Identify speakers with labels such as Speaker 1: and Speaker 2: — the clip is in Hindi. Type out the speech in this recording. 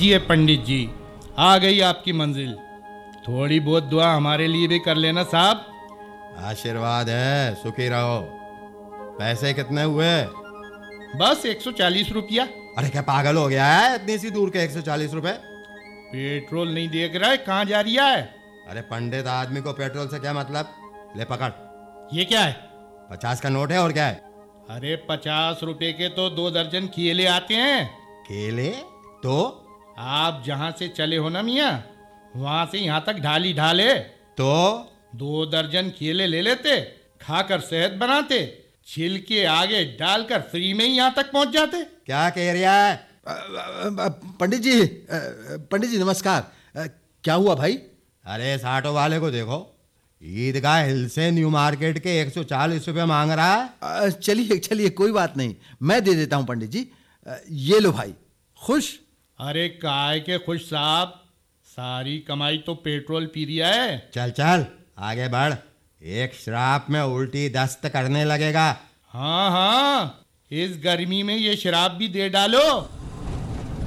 Speaker 1: लीजिए पंडित जी, आ गई आपकी मंजिल। थोड़ी बहुत दुआ हमारे लिए भी कर लेना साहब।
Speaker 2: आशीर्वाद है, सुखी रहो। पैसे कितने हुए?
Speaker 1: बस 140 रुपया।
Speaker 2: अरे क्या पागल हो गया है? इतनी सी दूर के 140 रुपए?
Speaker 1: पेट्रोल नहीं देख रहा है कहाँ जा रही है?
Speaker 2: अरे पंडित आदमी को पेट्रोल से क्या मतलब? ले पकड़।
Speaker 1: ये क्या है?
Speaker 2: 50 का नोट है और क्या है?
Speaker 1: अरे 50 रुपए के तो 2 दर्जन केले आते हैं।
Speaker 2: केले? तो
Speaker 1: आप जहाँ से चले हो ना मियाँ, वहाँ से यहाँ तक ढाली ढाले
Speaker 2: तो
Speaker 1: 2 दर्जन केले ले लेते, खाकर सेहत बनाते, छिलके आगे डालकर फ्री में ही यहाँ तक पहुँच जाते।
Speaker 2: क्या कह रहा है?
Speaker 3: पंडित जी नमस्कार। क्या हुआ भाई?
Speaker 2: अरे साटो वाले को देखो, ईदगाह हिल से न्यू मार्केट के 140 रुपए मांग रहा है।
Speaker 3: चलिए चलिए, कोई बात नहीं, मैं दे देता हूँ पंडित जी। ये लो भाई। खुश?
Speaker 1: अरे काय के खुश साहब, सारी कमाई तो पेट्रोल पी रिया है।
Speaker 2: चल चल आगे बढ़, एक श्राप में उल्टी दस्त करने लगेगा।
Speaker 1: हाँ हाँ, इस गर्मी में ये शराब भी दे डालो।